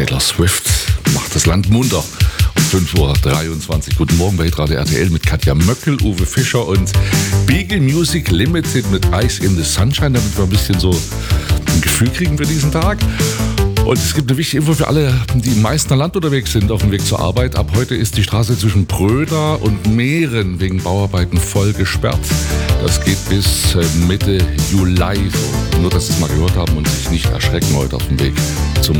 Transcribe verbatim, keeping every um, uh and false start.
Taylor Swift macht das Land munter. Um fünf Uhr dreiundzwanzig. Guten Morgen bei Hitradio R T L mit Katja Möckel, Uwe Fischer und Beagle Music Limited mit Ice in the Sunshine, damit wir ein bisschen so ein Gefühl kriegen für diesen Tag. Und es gibt eine wichtige Info für alle, die im Meißner Land unterwegs sind, auf dem Weg zur Arbeit. Ab heute ist die Straße zwischen Pröda und Mehren wegen Bauarbeiten voll gesperrt. Das geht bis Mitte Juli. So. Nur, dass Sie es mal gehört haben und sich nicht erschrecken heute auf dem Weg zum